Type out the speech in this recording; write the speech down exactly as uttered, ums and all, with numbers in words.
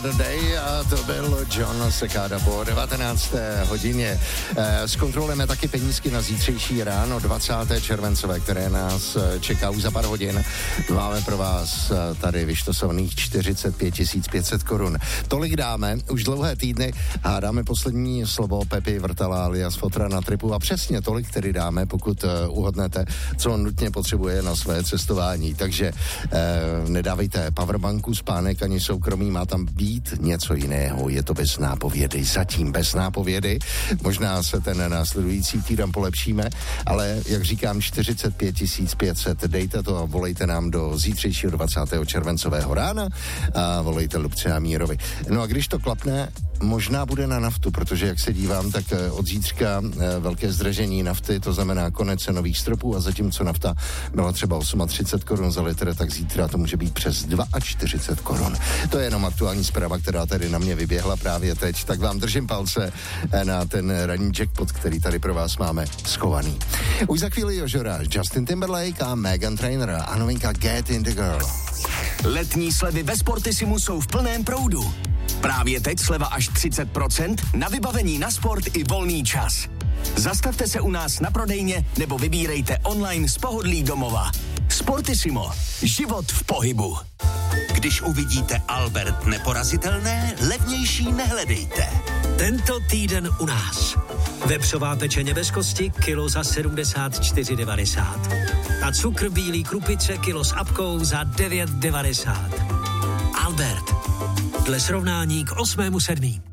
The Day a to byl John Cicada po devatenácté hodině. Zkontrolujeme taky penízky na zítřejší ráno dvacáté červencové, které nás čeká už za pár hodin. Máme pro vás tady vyštosovaných čtyřicet pět tisíc pět set korun. Tolik dáme už dlouhé týdny a dáme poslední slovo Pepi Vrtala alias Fotra na tripu a přesně tolik, který dáme, pokud uhodnete, co on nutně potřebuje na své cestování. Takže eh, nedávejte powerbanku, spánek ani soukromí, má tam být něco jiného, je to bez nápovědy, zatím bez nápovědy, možná se ten následující týden polepšíme, ale jak říkám, čtyřicet pět tisíc pět set, dejte to a volejte nám do zítřejšího dvacátého červencového rána a volejte Lubce a Mírovi. No a když to klapne, možná bude na naftu, protože jak se dívám, tak od zítřka velké zdražení nafty, to znamená konec cenových stropů a zatímco nafta byla třeba třicet osm korun za litr, tak zítra to může být přes čtyřicet dva korun. To je jenom aktuální zpráva, která tady na mě vyběhla právě teď, tak vám držím palce na ten ranní jackpot, který tady pro vás máme schovaný. Už za chvíli Jožora, Justin Timberlake a Meghan Trainor a novinka Get in the Girl. Letní slevy ve Sportissimu jsou v plném proudu. Právě teď sleva až třicet procent na vybavení na sport i volný čas. Zastavte se u nás na prodejně nebo vybírejte online z pohodlí domova. Sportissimo. Život v pohybu. Když uvidíte Albert neporazitelné, levnější nehledejte. Tento týden u nás. Vepřová pečeně bez kosti, kilo za sedmdesát čtyři devadesát. A cukr bílý krupice, kilo s apkou za devět devadesát. Albert. Dle srovnání k osmému sedmý.